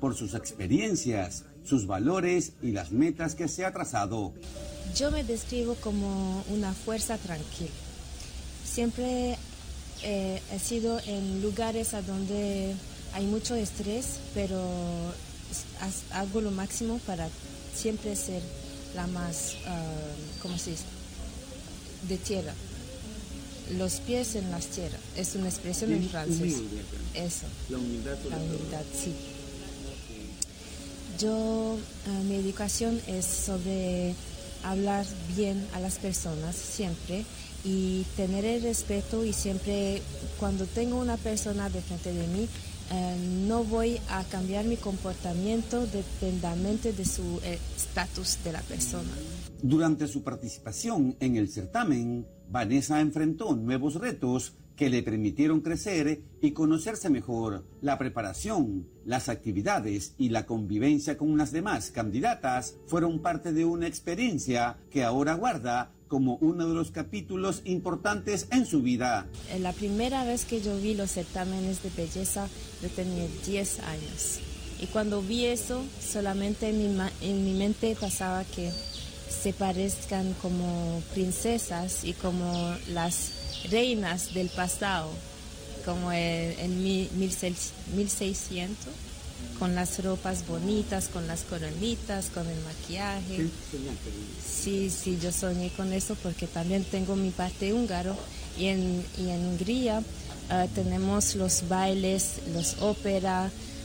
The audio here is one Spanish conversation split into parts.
por sus experiencias, sus valores y las metas que se ha trazado. Yo me describo como una fuerza tranquila. Siempre he sido en lugares a donde hay mucho estrés, pero hago lo máximo para siempre ser la más, ¿cómo se dice?, de tierra. Los pies en las tierras. Es una expresión en francés. Eso. La humildad, sí. Yo, mi educación es sobre hablar bien a las personas siempre y tener el respeto, y siempre cuando tengo una persona de frente de mí, no voy a cambiar mi comportamiento dependientemente de su estatus de la persona. Durante su participación en el certamen, Vanessa enfrentó nuevos retos que le permitieron crecer y conocerse mejor. La preparación, las actividades y la convivencia con las demás candidatas fueron parte de una experiencia que ahora guarda como uno de los capítulos importantes en su vida. La primera vez que yo vi los certámenes de belleza, yo tenía 10 años. Y cuando vi eso, solamente en mi mente pasaba que se parezcan como princesas y como las reinas del pasado, como en 1600, con las ropas bonitas, con las coronitas, con el maquillaje. Sí, yo soñé con eso porque también tengo mi parte húngaro, y en Hungría tenemos los bailes, los ópera,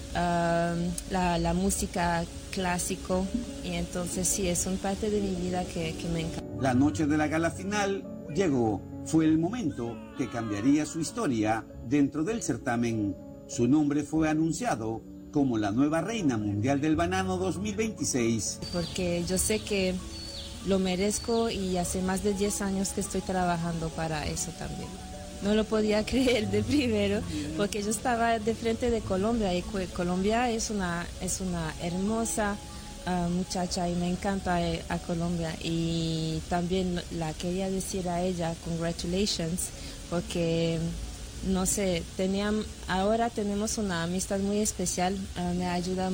la música clásico, y entonces sí, es una parte de mi vida que me encanta. La noche de la gala final llegó. Fue el momento que cambiaría su historia dentro del certamen. Su nombre fue anunciado como la nueva reina mundial del banano 2026. Porque yo sé que lo merezco, y hace más de 10 años que estoy trabajando para eso también. No lo podía creer de primero, porque yo estaba de frente de Colombia, y Colombia es una hermosa muchacha, y me encanta a Colombia, y también la quería decir a ella congratulations, porque no sé, ahora tenemos una amistad muy especial. Me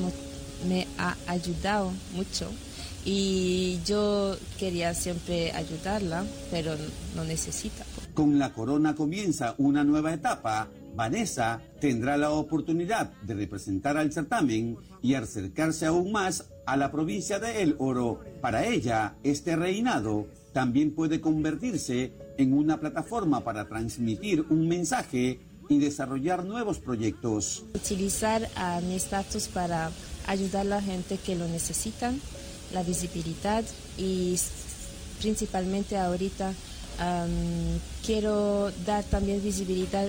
ha ayudado mucho, y yo quería siempre ayudarla, pero no necesita. Con la corona comienza una nueva etapa. Vanessa tendrá la oportunidad de representar al certamen y acercarse aún más a la provincia de El Oro. Para ella, este reinado también puede convertirse en una plataforma para transmitir un mensaje y desarrollar nuevos proyectos. Utilizar mi estatus para ayudar a la gente que lo necesitan, la visibilidad, y principalmente ahorita quiero dar también visibilidad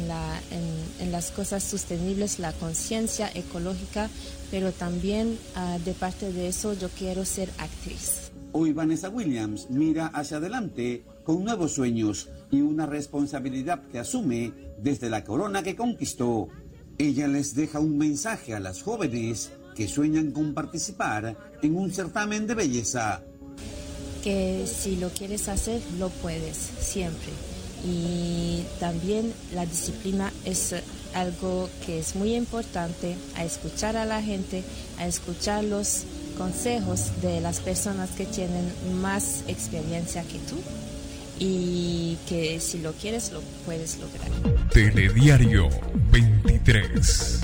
en las cosas sostenibles, la conciencia ecológica, pero también de parte de eso yo quiero ser actriz. Hoy Vanessa Williams mira hacia adelante con nuevos sueños y una responsabilidad que asume desde la corona que conquistó. Ella les deja un mensaje a las jóvenes que sueñan con participar en un certamen de belleza. Que si lo quieres hacer, lo puedes, siempre. Y también la disciplina es algo que es muy importante, a escuchar a la gente, a escuchar los consejos de las personas que tienen más experiencia que tú, y que si lo quieres, lo puedes lograr. Telediario 23.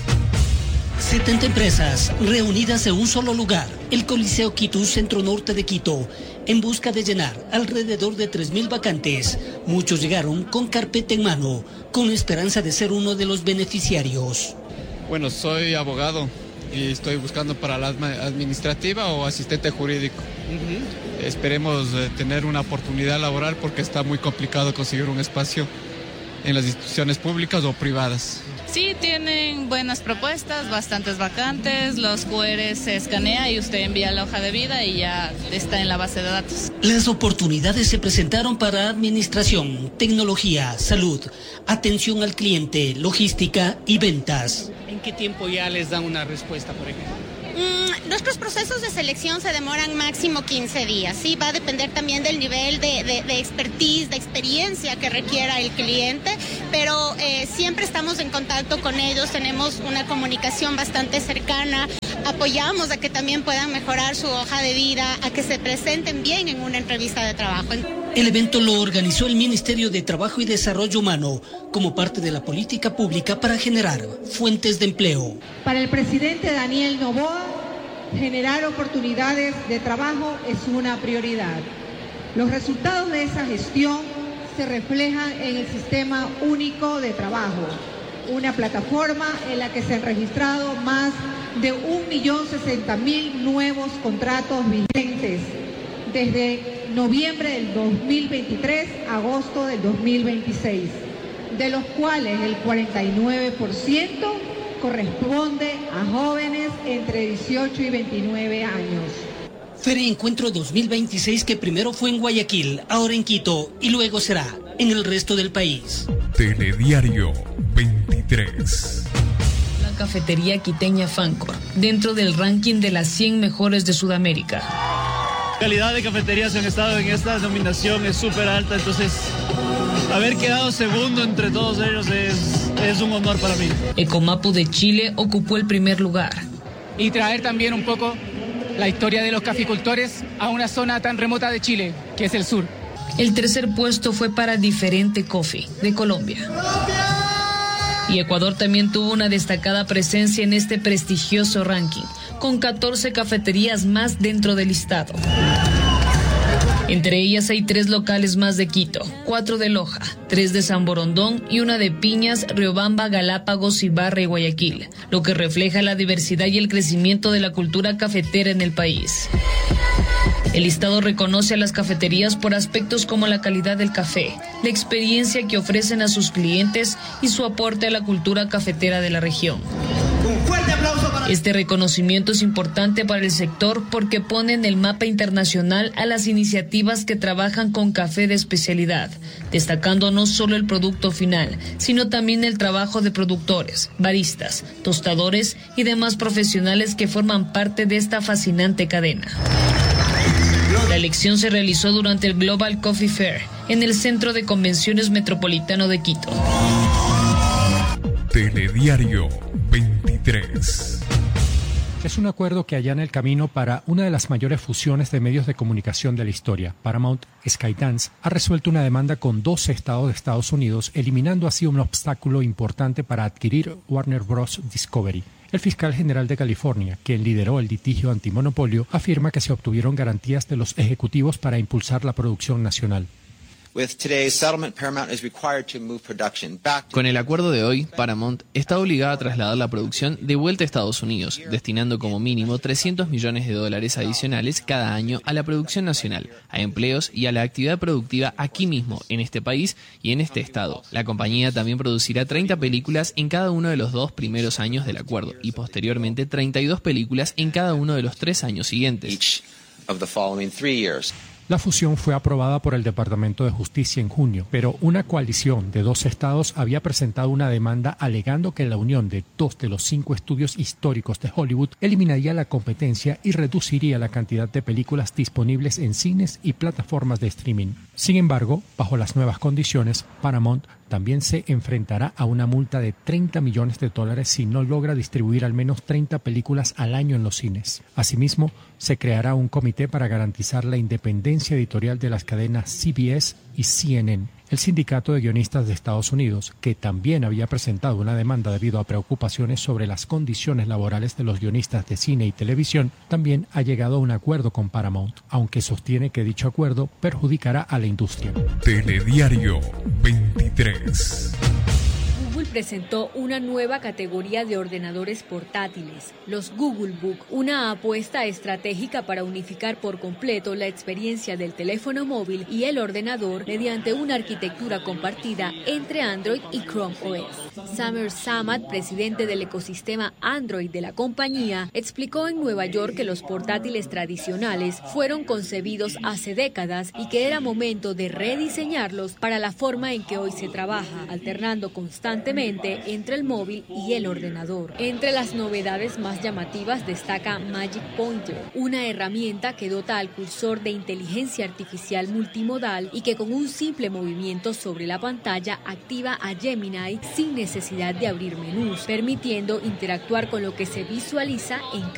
70 empresas reunidas en un solo lugar, el Coliseo Quito, centro norte de Quito, en busca de llenar alrededor de 3.000 vacantes. Muchos llegaron con carpeta en mano, con esperanza de ser uno de los beneficiarios. Bueno, soy abogado y estoy buscando para la administrativa o asistente jurídico. Esperemos tener una oportunidad laboral, porque está muy complicado conseguir un espacio en las instituciones públicas o privadas. Sí, tienen buenas propuestas, bastantes vacantes, los QR se escanea y usted envía la hoja de vida y ya está en la base de datos. Las oportunidades se presentaron para administración, tecnología, salud, atención al cliente, logística y ventas. ¿En qué tiempo ya les dan una respuesta, por ejemplo? Nuestros procesos de selección se demoran máximo 15 días, ¿sí? Va a depender también del nivel de expertise, de experiencia que requiera el cliente, pero siempre estamos en contacto con ellos, tenemos una comunicación bastante cercana, apoyamos a que también puedan mejorar su hoja de vida, a que se presenten bien en una entrevista de trabajo. El evento lo organizó el Ministerio de Trabajo y Desarrollo Humano como parte de la política pública para generar fuentes de empleo. Para el presidente Daniel Noboa, generar oportunidades de trabajo es una prioridad. Los resultados de esa gestión se reflejan en el Sistema Único de Trabajo, una plataforma en la que se han registrado más de 1.060.000 nuevos contratos vigentes desde noviembre del 2023 a agosto del 2026, de los cuales el 49% corresponde a jóvenes entre 18 y 29 años. Feria Encuentro 2026 que primero fue en Guayaquil, ahora en Quito y luego será en el resto del país. Telediario 23. La cafetería quiteña Fancor, dentro del ranking de las 100 mejores de Sudamérica. La calidad de cafeterías han estado en esta nominación es súper alta, entonces haber quedado segundo entre todos ellos es un honor para mí. Ecomapo de Chile ocupó el primer lugar. Y traer también un poco la historia de los caficultores a una zona tan remota de Chile, que es el sur. El tercer puesto fue para Diferente Coffee, de Colombia. Y Ecuador también tuvo una destacada presencia en este prestigioso ranking, con 14 cafeterías más dentro del listado. Entre ellas hay 3 locales más de Quito, 4 de Loja, 3 de San Borondón y una de Piñas, Riobamba, Galápagos, Ibarra y Guayaquil, lo que refleja la diversidad y el crecimiento de la cultura cafetera en el país. El listado reconoce a las cafeterías por aspectos como la calidad del café, la experiencia que ofrecen a sus clientes y su aporte a la cultura cafetera de la región. Este reconocimiento es importante para el sector porque pone en el mapa internacional a las iniciativas que trabajan con café de especialidad, destacando no solo el producto final, sino también el trabajo de productores, baristas, tostadores y demás profesionales que forman parte de esta fascinante cadena. La elección se realizó durante el Global Coffee Fair en el Centro de Convenciones Metropolitano de Quito. Telediario 23. Es un acuerdo que allana el camino para una de las mayores fusiones de medios de comunicación de la historia. Paramount Skydance ha resuelto una demanda con 12 estados de Estados Unidos, eliminando así un obstáculo importante para adquirir Warner Bros. Discovery. El fiscal general de California, quien lideró el litigio antimonopolio, afirma que se obtuvieron garantías de los ejecutivos para impulsar la producción nacional. Con el acuerdo de hoy, Paramount está obligada a trasladar la producción de vuelta a Estados Unidos, destinando como mínimo $300 millones adicionales cada año a la producción nacional, a empleos y a la actividad productiva aquí mismo, en este país y en este estado. La compañía también producirá 30 películas en cada uno de los 2 primeros años del acuerdo y posteriormente 32 películas en cada uno de los 3 años siguientes. La fusión fue aprobada por el Departamento de Justicia en junio, pero una coalición de 2 estados había presentado una demanda alegando que la unión de 2 de los 5 estudios históricos de Hollywood eliminaría la competencia y reduciría la cantidad de películas disponibles en cines y plataformas de streaming. Sin embargo, bajo las nuevas condiciones, Paramount también se enfrentará a una multa de $30 millones si no logra distribuir al menos 30 películas al año en los cines. Asimismo, se creará un comité para garantizar la independencia editorial de las cadenas CBS y CNN. El Sindicato de Guionistas de Estados Unidos, que también había presentado una demanda debido a preocupaciones sobre las condiciones laborales de los guionistas de cine y televisión, también ha llegado a un acuerdo con Paramount, aunque sostiene que dicho acuerdo perjudicará a la industria. Telediario 23. Google presentó una nueva categoría de ordenadores portátiles, los Google Book, una apuesta estratégica para unificar por completo la experiencia del teléfono móvil y el ordenador mediante una arquitectura compartida entre Android y Chrome OS. Samer Samad, presidente del ecosistema Android de la compañía, explicó en Nueva York que los portátiles tradicionales fueron concebidos hace décadas y que era momento de rediseñarlos para la forma en que hoy se trabaja, alternando constantemente entre el móvil y el ordenador. Entre las novedades más llamativas destaca Magic Pointer, una herramienta que dota al cursor de inteligencia artificial multimodal y que con un simple movimiento sobre la pantalla activa a Gemini sin necesidad de abrir menús, permitiendo interactuar con lo que se visualiza en